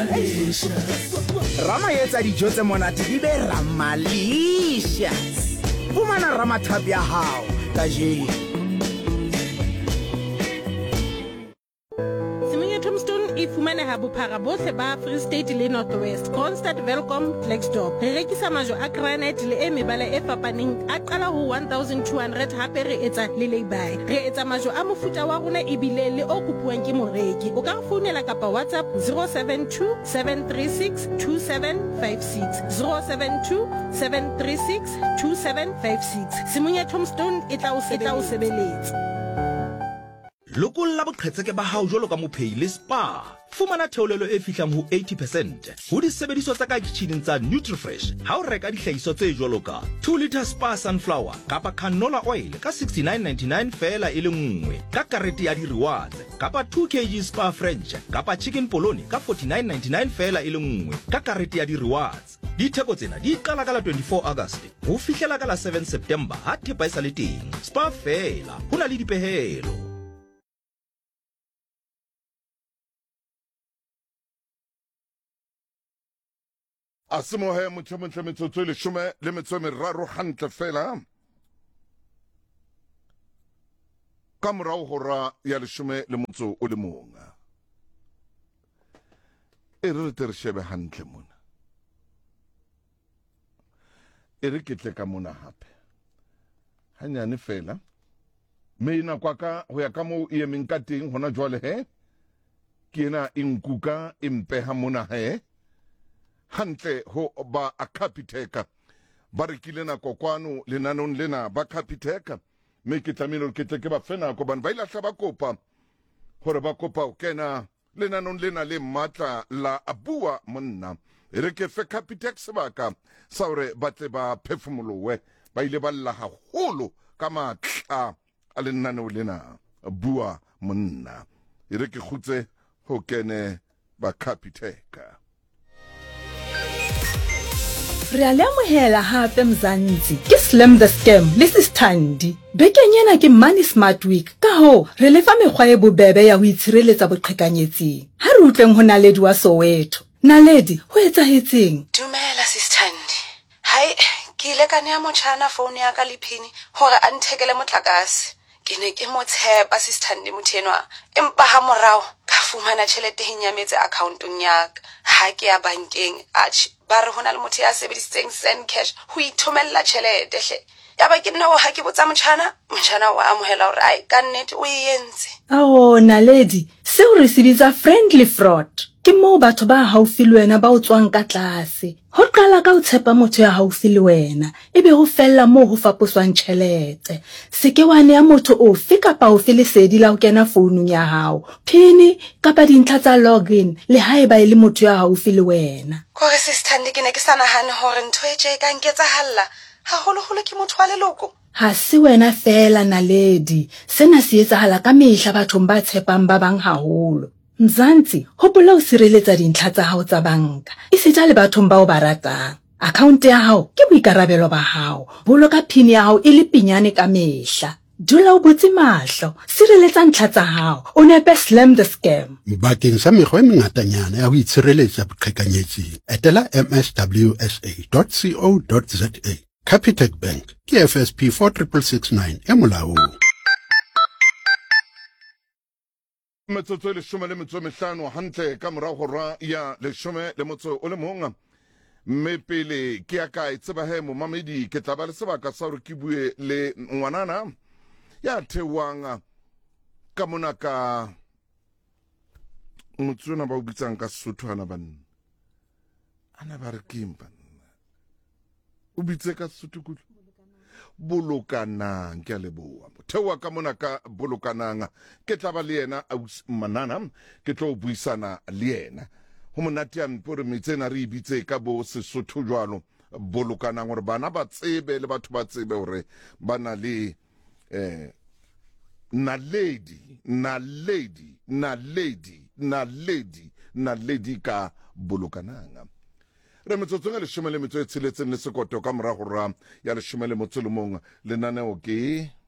Rama yetsa dijo tse monate di be Ramalicious. Fumana Ramathapi ya hao kajeno. E fumaneha bophara bohle ba Free State le North West, Kroonstad, Welkom, Klerksdorp. Re rekisa majwe a granite le e mebala e fapaneng a qala ho 1200 hape re etsa le lay-by. Re etsa majwe a mofuta wa rona ebile le o kopuwang ke moreki. O ka re founela kapa WhatsApp 072 736 2756 072 736 2756. Simunya Tombstone e tla o sebeletsa. Lokolla boqhetseke ba hao jwalo ka mophei le spa. Fumana theolelo e fihlang ho 80% ho disebediswa tsa ka kitcheneng tsa Nutrifresh ha o reka dihlahiswa tse jwalo ka 2 liter spa sunflower kapa canola oil ka 69.99 fela e le nngwe ka karete ya di-rewards, kapa 2 kg spa French kapa chicken polony ka 49.99 fela e le nngwe ka karete ya di-rewards. Ditheko tsena di qala ka la 24 August ho fihlela ka la 7 September ha thepa e sa le teng. Spa fela ho na le dipehelo. Asimohe motho metsotso le shome le metso meraro hantle fela ka morao hora ya leshome le motso o le mong e re tere shebe hantle mona e re ketle ka mona hape hanyane fela meina kwa ka ho ya ka mo e emeng ka teng hona jwale he ke ena inkuka impeha mona he hantle ho ba a Capitec ba rekile nako kwano lenanong lena ba Capitec me ke tlamelo ke tle ke ba fena ko ban ba ila hla ba kopa hore ba kopa o kena lenanong lena le matla la abua monna re ke fe Capitec sebaka sa hore ba tle ba phefumolowe ba ile ba lla haholo ka matla a lenanong lena bua monna re ke khutse ho kene ba Capitec. Re a lemohela hape Mzansi ke Slam the Scam le Sisithandi. Bekeng ena ke Money Smart Week ka ho re lefa mekgwa e bobebe ya ho itshireletsa boqhekanyetsing. Ha re utleng ho Naledi wa Soweto. Naledi, ho etsahetseng? Dumela Sisithandi. Hai, ke ile ka nea motjhana phone ya ka le pin hore a nthekele motlakase. Ke ne ke mo tshepa Sisithandi motho enwa empa ha morao ka fumana tjhelete e nyametse accountong ya ka. Ha ke ya bankeng ba re hona le motho ya sebedisitseng send cash ho ithomella tjhelete hle. Yaba ke nna ha ke botsa motjhana wa amohela hore ai ka nnete o entse. Oh Naledi, se o re sibitsa friendly fraud. Ke mo batho ba haufi le wena ba o tswang ka tlase. Ho qala ka o tshepa motho ya haufi le wena, ebe ho fella mo ho faposwang tjhelete. Se ke wane ya motho ofe kapa ofe le sedi la ho kena founung ya hao. Pin kapa dintlha tsa login le haeba e le motho ya haufi le wena. Kore Sisithandi ke ne ke sa nahane hore ntho e tje ka nketsahalla. Haholo ke motho wa leloko. Ha se wena fela Naledi, sena se etsahala ka mehla bathong ba tshepang ba bang haholo. Mzansi, hopola o sireletsa dintlha tsa hao tsa banka. Isitja le bathong ba o ba ratang. Account ya hao ke boikarabelo ba hao. Boloka pin ya hao e le pinyane ka mehla. Dula o botse mahlo, sireletsa ntlha tsa hao. O nepe Slam the Scam. Bakeng sa mekgwa e mengatanyana ya ho itshireletsa boqhekanyetsi, etela mswsa.co.za. Capitec Bank ke FSP 4669 e molaong. Metsotso le shome le metso mehlano hantle ka morao hora ya le shome le motso o le mong mme pele ke ya ka itseba he mo mamedi ke tla ba le sebaka sa hore ke bue le ngwanana ya thewang ka mona ka motsona ba o bitsang ka Sesotho ana ban ana ba re kimpa o bitse ka Sesotho ku Bolokanang ke a leboa mothewa ka mona ka Bolokanang ke tla ba le yena manana ke tlo buisana le yena ho monate ya mpore metsena re ibitse ka bo Sesotho jwalo Bolokanang hore bana ba tsebe le batho ba tsebe hore bana le Naledi ka Bolokanang. Re metsotsong le shome le metso e tsheletseng le sekoto ka mora hora ya le shome le motso le mong lenaneo ke